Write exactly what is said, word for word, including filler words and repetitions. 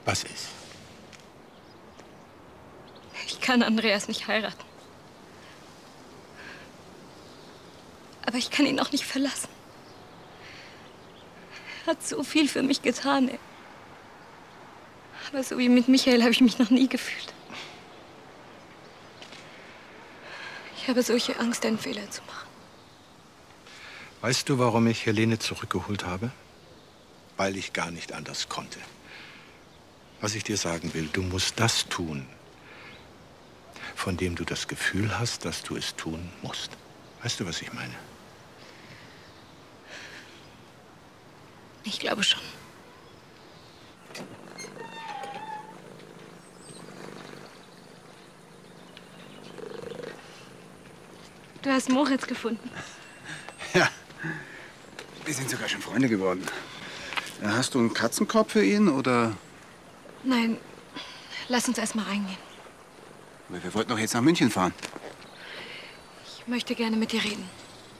Was ist? Ich kann Andreas nicht heiraten. Aber ich kann ihn auch nicht verlassen. Er hat so viel für mich getan. Ey. Aber so wie mit Michael habe ich mich noch nie gefühlt. Ich habe solche Angst, einen Fehler zu machen. Weißt du, warum ich Helene zurückgeholt habe? Weil ich gar nicht anders konnte. Was ich dir sagen will, du musst das tun, von dem du das Gefühl hast, dass du es tun musst. Weißt du, was ich meine? Ich glaube schon. Du hast Moritz gefunden. Ja, wir sind sogar schon Freunde geworden. Hast du einen Katzenkorb für ihn, oder? Nein, lass uns erst mal reingehen. Wir wollten doch jetzt nach München fahren. Ich möchte gerne mit dir reden.